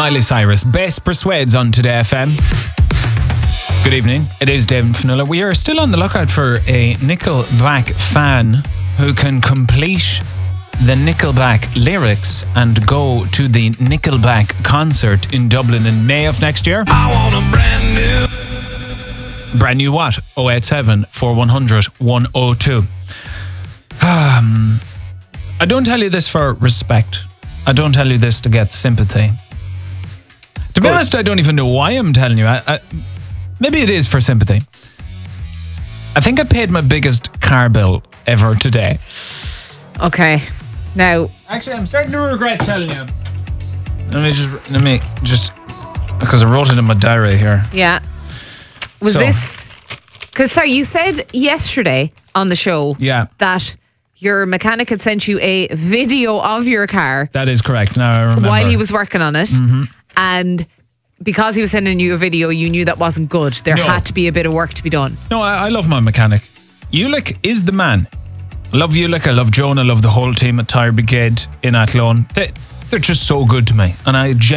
Miley Cyrus. Bass Persuades on Today FM. Good evening. It is David Fionnuala. We are still on the lookout for a Nickelback fan who can complete the Nickelback lyrics and go to the Nickelback concert in Dublin in May of next year. I want a Brand new what? 087 4100 102. I don't tell you this for respect. I don't tell you this to get sympathy. To be honest, I don't even know why I'm telling you. Maybe it is for sympathy. I think I paid my biggest car bill ever today. Okay. Now, actually, I'm starting to regret telling you. Let me just because I wrote it in my diary here. Yeah. Was this... Because, sorry, you said yesterday on the show that your mechanic had sent you a video of your car. That is correct. Now I remember. While he was working on it. Mm-hmm. And because he was sending you a video, you knew that wasn't good. There had to be a bit of work to be done. No, I love my mechanic. Ulick is the man. I love Ulick. I love Joan. I love the whole team at Tire Brigade in Athlone. They're just so good to me. And I